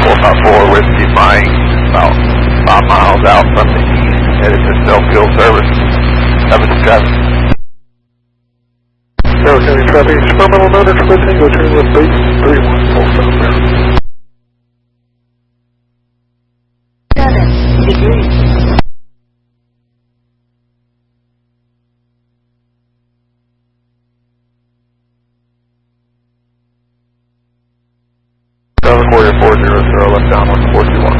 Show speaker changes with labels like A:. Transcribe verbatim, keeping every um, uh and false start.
A: four five four Whiskey Mike, about five miles out from the east, headed to self-fuel service. Have a discussion.
B: Carroll County Traffic, experimental notice for Tango train with base three one four seven zero.
C: seven degrees.
A: Southern Quarter four zero zero, left downwind four two one.